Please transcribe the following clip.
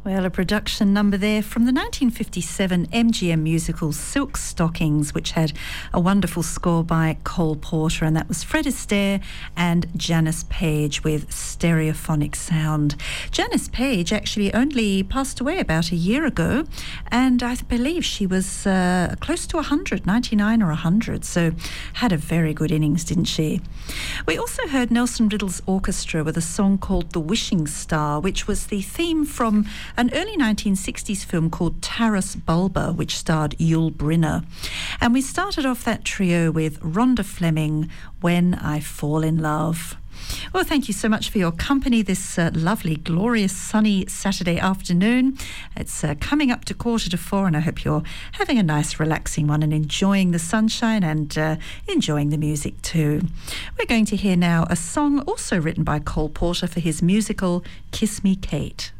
Well, a production number there from the 1957 MGM musical Silk Stockings, which had a wonderful score by Cole Porter, and that was Fred Astaire and Janice Page with Stereophonic Sound. Janice Page actually only passed away about a year ago, and I believe she was close to 100, 99 or 100, so had a very good innings, didn't she? We also heard Nelson Riddle's orchestra with a song called The Wishing Star, which was the theme from an early 1960s film called Taras Bulba, which starred Yul Brynner. And we started off that trio with Rhonda Fleming, When I Fall in Love. Well, thank you so much for your company this lovely, glorious, sunny Saturday afternoon. It's coming up to 3:45, and I hope you're having a nice, relaxing one and enjoying the sunshine and enjoying the music too. We're going to hear now a song also written by Cole Porter for his musical Kiss Me Kate.